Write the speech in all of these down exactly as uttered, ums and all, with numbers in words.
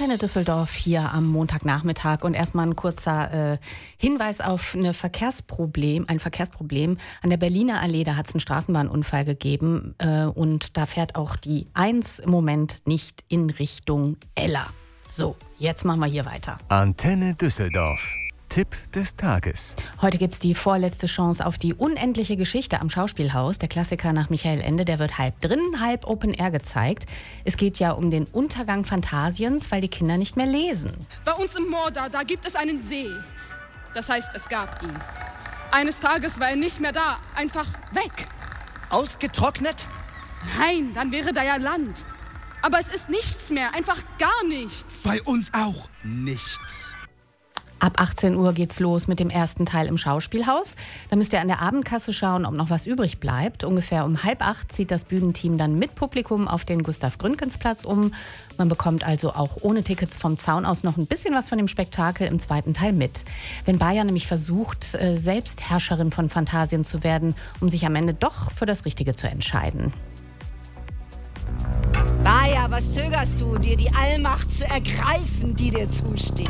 Antenne Düsseldorf hier am Montagnachmittag und erstmal ein kurzer äh, Hinweis auf eine Verkehrsproblem, ein Verkehrsproblem. An der Berliner Allee, da hat es einen Straßenbahnunfall gegeben äh, und da fährt auch die eins im Moment nicht in Richtung Eller. So, jetzt machen wir hier weiter. Antenne Düsseldorf. Tipp des Tages. Heute gibt es die vorletzte Chance auf die unendliche Geschichte am Schauspielhaus. Der Klassiker nach Michael Ende, der wird halb drin, halb Open Air gezeigt. Es geht ja um den Untergang Phantasiens, weil die Kinder nicht mehr lesen. Bei uns im Morda, da gibt es einen See. Das heißt, es gab ihn. Eines Tages war er nicht mehr da, einfach weg. Ausgetrocknet? Nein, dann wäre da ja Land. Aber es ist nichts mehr, einfach gar nichts. Bei uns auch nichts. Ab achtzehn Uhr geht's los mit dem ersten Teil im Schauspielhaus. Da müsst ihr an der Abendkasse schauen, ob noch was übrig bleibt. Ungefähr um halb acht zieht das Bühnenteam dann mit Publikum auf den Gustav-Gründgens-Platz um. Man bekommt also auch ohne Tickets vom Zaun aus noch ein bisschen was von dem Spektakel im zweiten Teil mit. Wenn Baja nämlich versucht, selbst Herrscherin von Phantasien zu werden, um sich am Ende doch für das Richtige zu entscheiden. Baja, was zögerst du, dir die Allmacht zu ergreifen, die dir zusteht?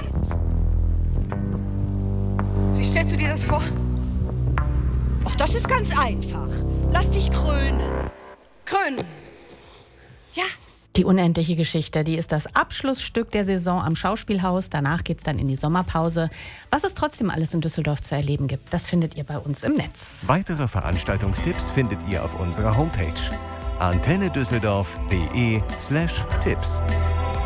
Wie stellst du dir das vor? Ach, das ist ganz einfach. Lass dich krönen. Krönen. Ja. Die unendliche Geschichte, die ist das Abschlussstück der Saison am Schauspielhaus. Danach geht's dann in die Sommerpause. Was es trotzdem alles in Düsseldorf zu erleben gibt, das findet ihr bei uns im Netz. Weitere Veranstaltungstipps findet ihr auf unserer Homepage antennedüsseldorf punkt de slash Tipps.